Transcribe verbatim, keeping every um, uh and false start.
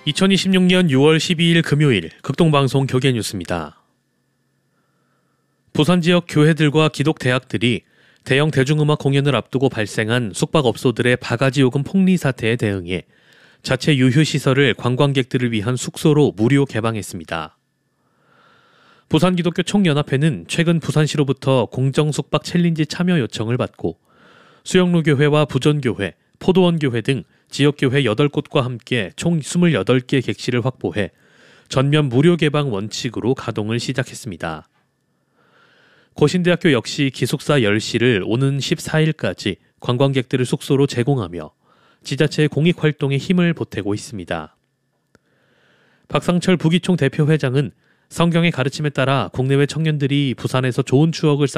이천이십육 년 유월 십이일 금요일 극동방송 교계뉴스입니다. 부산 지역 교회들과 기독대학들이 대형 대중음악 공연을 앞두고 발생한 숙박업소들의 바가지 요금 폭리 사태에 대응해 자체 유휴시설을 관광객들을 위한 숙소로 무료 개방했습니다. 부산기독교 총연합회는 최근 부산시로부터 공정숙박 챌린지 참여 요청을 받고 수영로교회와 부전교회, 포도원교회 등 지역교회 여덟 곳과 함께 총 이십팔 개 객실을 확보해 전면 무료 개방 원칙으로 가동을 시작했습니다. 고신대학교 역시 기숙사 열 실을 오는 십사일까지 관광객들을 숙소로 제공하며 지자체의 공익활동에 힘을 보태고 있습니다. 박상철 부기총 대표회장은 성경의 가르침에 따라 국내외 청년들이 부산에서 좋은 추억을